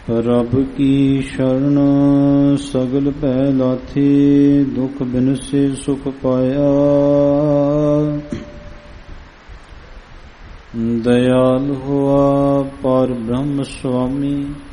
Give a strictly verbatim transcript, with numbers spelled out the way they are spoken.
रब की शरण सगल पै लाथे, दुख बिनसे सुख पाया। दयाल हुआ पर ब्रह्म स्वामी,